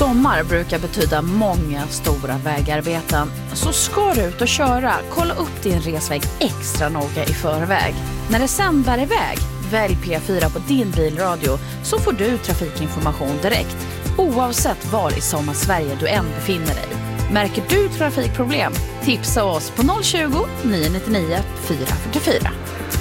Sommar brukar betyda många stora vägarbeten. Så ska du ut och köra, kolla upp din resväg extra noga i förväg. När det sen bär iväg, välj P4 på din bilradio så får du trafikinformation direkt. Oavsett var i Sommarsverige du än befinner dig. Märker du trafikproblem? Tipsa oss på 020 999 444.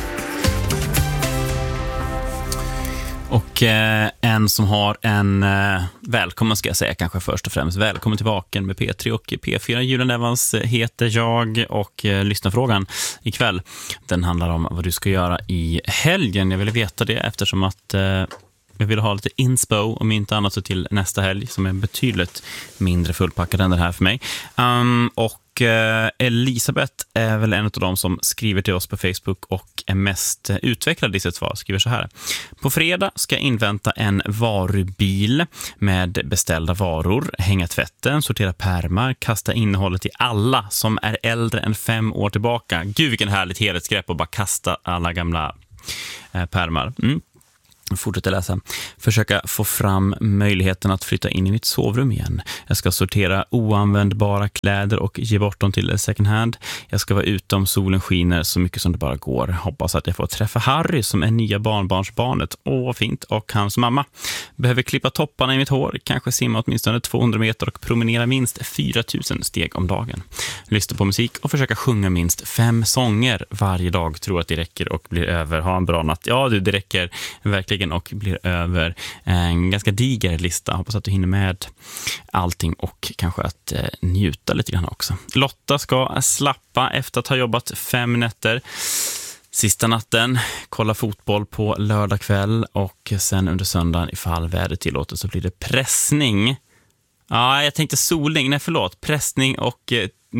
Och en som har en välkommen ska jag säga kanske först och främst. Välkommen tillbaka med P3 och P4. Julian Evans heter jag och lyssnarfrågan ikväll. Den handlar om vad du ska göra i helgen. Jag ville veta det eftersom att jag vill ha lite inspo om inte annat så till nästa helg som är betydligt mindre fullpackad än det här för mig. Och Elisabeth är väl en av dem som skriver till oss på Facebook och är mest utvecklad i sitt svar. Skriver så här: på fredag ska jag invänta en varubil med beställda varor, hänga tvätten, sortera pärmar, kasta innehållet i alla som är äldre än 5 år tillbaka. Gud vilken härligt helhetsgrepp och bara kasta alla gamla pärmar. Fortsätter läsa. Försöka få fram möjligheten att flytta in i mitt sovrum igen. Jag ska sortera oanvändbara kläder och ge bort dem till second hand. Jag ska vara ute om solen skiner så mycket som det bara går. Hoppas att jag får träffa Harry som är nya barnbarnsbarnet. Åh, fint. Och hans mamma. Behöver klippa topparna i mitt hår. Kanske simma åtminstone 200 meter och promenera minst 4000 steg om dagen. Lyssna på musik och försöka sjunga minst 5 sånger varje dag. Tror att det räcker och blir över. Ha en bra natt. Ja, det räcker verkligen och blir över en ganska diger lista. Hoppas att du hinner med allting och kanske att njuta lite grann också. Lotta ska slappa efter att ha jobbat 5 nätter. Sista natten, kolla fotboll på lördag kväll och sen under söndagen ifall vädret tillåter så blir det pressning. Ja, jag tänkte solning, nej förlåt. Pressning och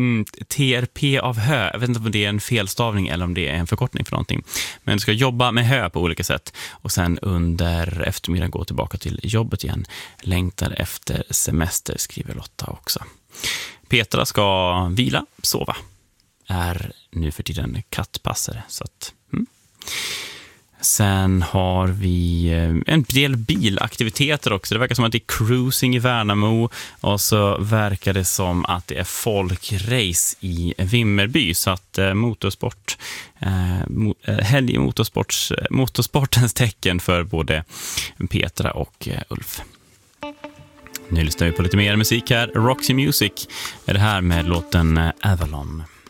TRP av hö. Jag vet inte om det är en felstavning eller om det är en förkortning för någonting. Men du ska jobba med hö på olika sätt. Och sen under eftermiddagen gå tillbaka till jobbet igen. Längtar efter semester, skriver Lotta också. Petra ska vila, sova. Är nu för tiden kattpassare. Så att, Sen har vi en del bilaktiviteter också. Det verkar som att det är cruising i Värnamo och så verkar det som att det är folkrace i Vimmerby. Så att helg motorsportens tecken för både Petra och Ulf. Nu lyssnar vi på lite mer musik här. Roxy Music är det här med låten Avalon.